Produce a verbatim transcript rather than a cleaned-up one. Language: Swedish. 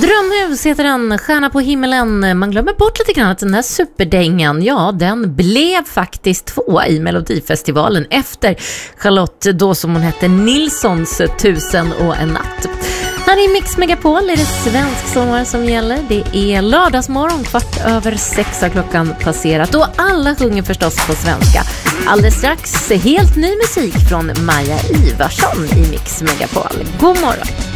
Drömhus heter den, Stjärna på himmelen. Man glömmer bort lite grann att den här superdängan, ja, den blev faktiskt två i Melodifestivalen efter Charlotte, då som hon hette, Nilssons Tusen och en natt. Här i Mix Megapol är det svensk sommar som gäller. Det är lördagsmorgon, kvart över sex av klockan passerat. Och alla sjunger förstås på svenska. Alldeles strax helt ny musik från Maja Ivarsson i Mix Megapol. God morgon!